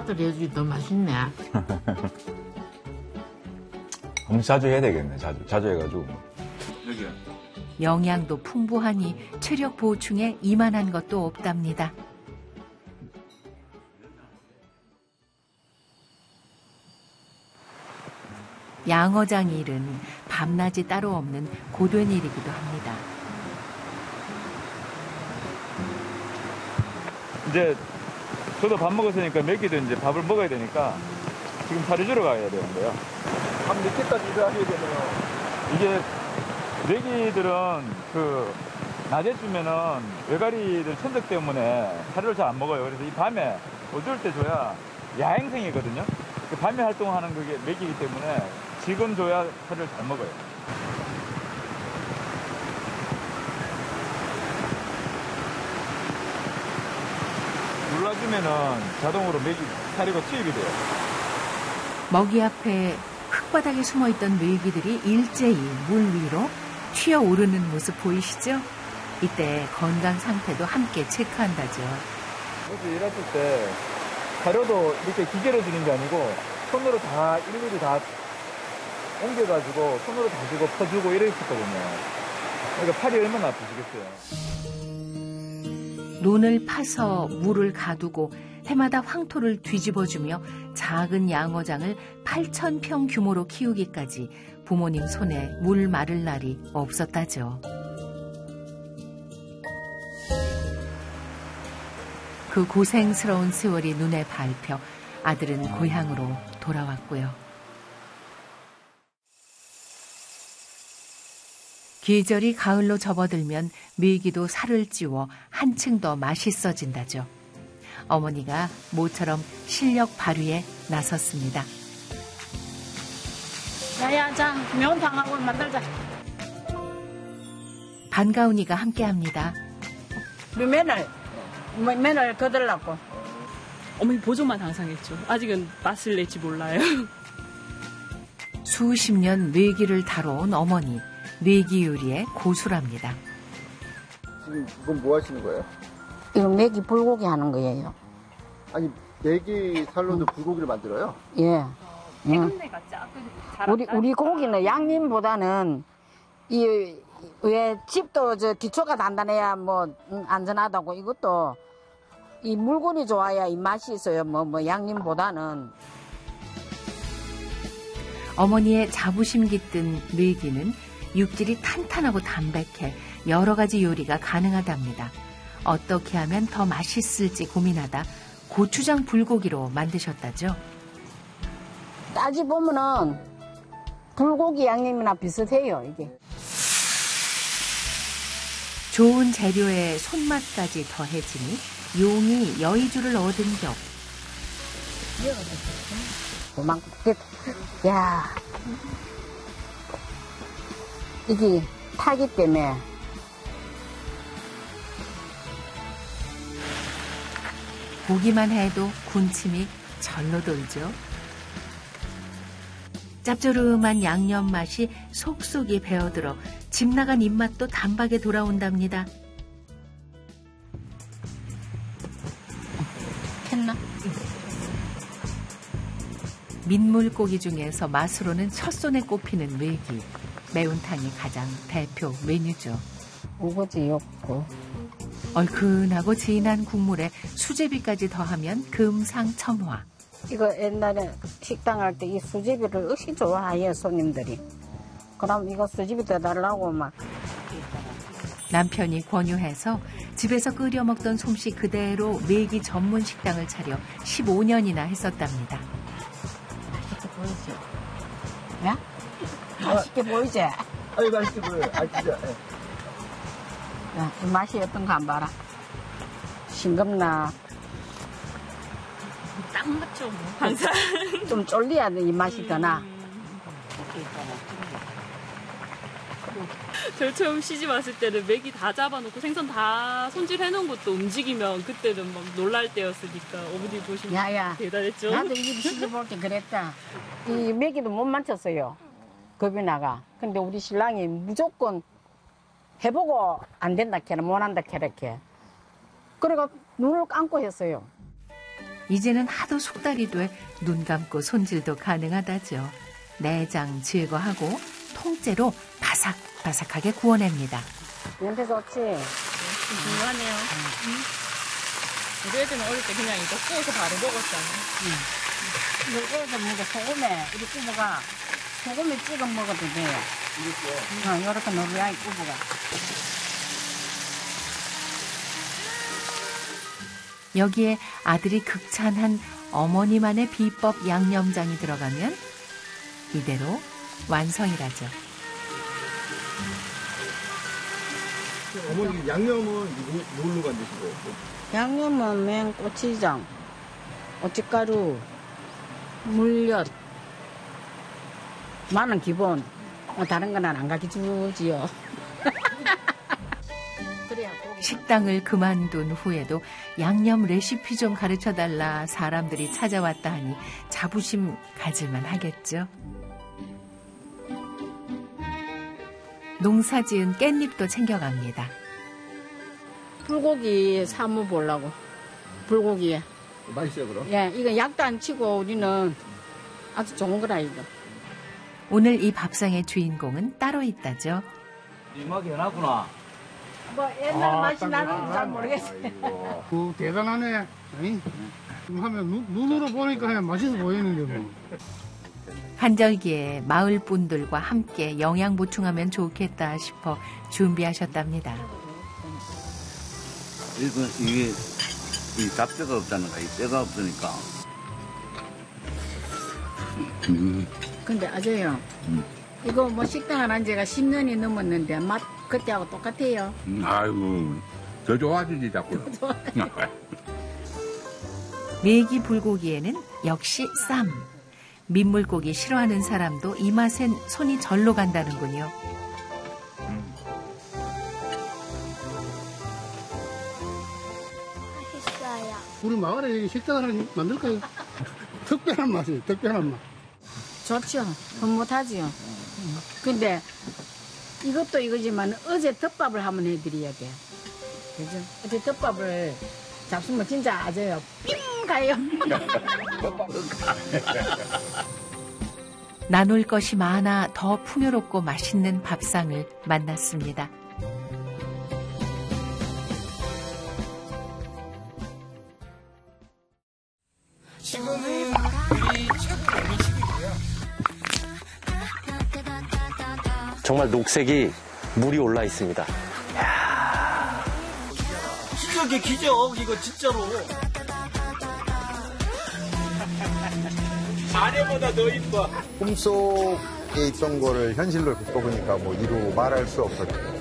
토마토를 해주기 더 맛있네. 그럼 자주 해야 되겠네. 자주 해가지고. 여기요. 영양도 풍부하니 체력 보충에 이만한 것도 없답니다. 양어장 일은 밤낮이 따로 없는 고된 일이기도 합니다. 이제 저도 밥 먹었으니까 매기도 이제 밥을 먹어야 되니까 지금 사료 주러 가야 되는 거예요. 밤 늦게까지 일을 하게 되면 이게 매기들은 그 낮에 주면은 외가리들 천적 때문에 사료를 잘 안 먹어요. 그래서 이 밤에 어쩔 때 줘야 야행성이거든요. 그 밤에 활동하는 그게 매기이기 때문에 지금 줘야 사료를 잘 먹어요. 눌러주면은 자동으로 매기 사료가 투입이 돼요. 먹이 앞에 흙바닥에 숨어있던 메기들이 일제히 물 위로 튀어오르는 모습 보이시죠? 이때 건강 상태도 함께 체크한다죠. 어제 일했을 때 사료도 이렇게 기계로 주는 게 아니고 손으로 다 일일이 다 옮겨가지고 손으로 다 주고 퍼주고 이랬었거든요. 그러니까 팔이 얼마나 아프시겠어요. 논을 파서 물을 가두고 해마다 황토를 뒤집어주며 작은 양어장을 8,000평 규모로 키우기까지 부모님 손에 물 마를 날이 없었다죠. 그 고생스러운 세월이 눈에 밟혀 아들은 고향으로 돌아왔고요. 계절이 가을로 접어들면 메기도 살을 찌워 한층 더 맛있어진다죠. 어머니가 모처럼 실력 발휘에 나섰습니다. 야야, 자, 매운탕하고 만들자. 반가운이가 함께합니다. 우리 맨을 거들라고. 어머니 보조만 항상 했죠. 아직은 맛을 낼지 몰라요. 수십 년 메기를 다뤄온 어머니, 메기 요리의 고수랍니다. 지금 이건 뭐 하시는 거예요? 이거 메기 불고기 하는 거예요. 아니, 메기 살로도 불고기를 만들어요? 예. 해금내가 우리 고기는 양념보다는 왜 집도 저 기초가 단단해야 뭐 안전하다고 이것도 이 물건이 좋아야 이 맛이 있어요. 뭐 양념보다는. 어머니의 자부심 깃든 메기는 육질이 탄탄하고 담백해 여러 가지 요리가 가능하답니다. 어떻게 하면 더 맛있을지 고민하다 고추장 불고기로 만드셨다죠. 따지보면은 불고기 양념이나 비슷해요, 이게. 좋은 재료에 손맛까지 더해지니 용이 여의주를 얻은 격. 야, 이게 타기 때문에 보기만 해도 군침이 절로 돌죠. 짭조름한 양념 맛이 속속이 배어들어 집 나간 입맛도 단박에 돌아온답니다. 했나? 민물고기 중에서 맛으로는 첫손에 꼽히는 메기. 매운탕이 가장 대표 메뉴죠. 우거지 없고. 얼큰하고 진한 국물에 수제비까지 더하면 금상첨화. 이거 옛날에 식당 할 때 이 수제비를 역시 좋아해요, 손님들이. 그럼 이거 수제비 더 달라고 막. 남편이 권유해서 집에서 끓여 먹던 솜씨 그대로 메기 전문 식당을 차려 15년이나 했었답니다. 맛있게 보이지? 야? 맛있게 보이지? 아니, 맛있게 보여요. 아, 진짜. 네. 야, 이 맛이 어떤가 안 봐라. 싱겁나. 딱 맞죠, 뭐. 항상. 좀 쫄려야 돼, 이 맛이 더 나. 저 처음 시집 왔을 때는 메기 다 잡아놓고 생선 다 손질해놓은 것도 움직이면 그때는 막 놀랄 때였으니까 어머니 보시면 야야, 대단했죠. 나도 이 집 시집 올 때 그랬다. 이 메기도 못 만졌어요. 겁이 나가. 근데 우리 신랑이 무조건 해보고 안 된다 캐라, 못 한다 캐라 캐. 그래가 눈을 감고 했어요. 이제는 하도 숙달이 돼 눈 감고 손질도 가능하다죠. 내장 제거하고 통째로 바삭바삭하게 구워냅니다. 냄새 좋지? 중요하네요. 우리 애들은 어릴 때 그냥 이거 구워서 바로 먹었잖아요. 이거 애들 먹어 소금에 우리 꾸부가 소금에 찍어 먹어도 돼요. 이렇게 노리하게 꾸부가. 여기에 아들이 극찬한 어머니만의 비법 양념장이 들어가면 이대로 완성이라죠. 어머니 양념은 뭘로 만드신 거예요? 양념은 맨 고추장, 고춧가루, 물엿, 마늘 기본. 다른 건 안 가르쳐주지요. 식당을 그만둔 후에도 양념 레시피 좀 가르쳐달라 사람들이 찾아왔다 하니 자부심 가질만 하겠죠. 농사지은 깻잎도 챙겨갑니다. 불고기 사무 보려고. 불고기에. 맛있어요, 그럼? 예, 이거 약도 안 치고 우리는 아주 좋은 거라, 이거. 오늘 이 밥상의 주인공은 따로 있다죠. 이 맛이 해놨구나. 뭐 옛날 맛이 나는지 잘 모르겠어요. 대단하네. 아니? 하면 눈으로 보니까 그냥 맛있어 보이는데 뭐. 한절기에 마을 분들과 함께 영양 보충하면 좋겠다 싶어 준비하셨답니다. 이게 이 잡채가 없잖아. 이 뼈가 없으니까. 근데 아저요. 이거 뭐 식당 안 한 지가 10년이 넘었는데 맛 그때하고 똑같아요. 아이고, 더 좋아지지, 자꾸. 메기 불고기에는 역시 쌈. 민물고기 싫어하는 사람도 이 맛엔 손이 절로 간다는군요. 맛있어요. 우리 마을에 식당을 만들까요? 특별한 맛이에요, 특별한 맛. 좋죠. 흐뭇하지요. 근데 이것도 이거지만 어제 덮밥을 한번 해드려야 돼요. 그죠? 어제 덮밥을 잡수면 진짜 아져요. 삥 가요. 나눌 것이 많아 더 풍요롭고 맛있는 밥상을 만났습니다. 지금은 우리 최고 어린 시기고요. 정말 녹색이 물이 올라 있습니다. 기적이야, 기적. 이거 진짜로. 아내보다 더 이뻐. 꿈속에 있던 거를 현실로 겪어보니까 뭐 이루 말할 수 없었죠.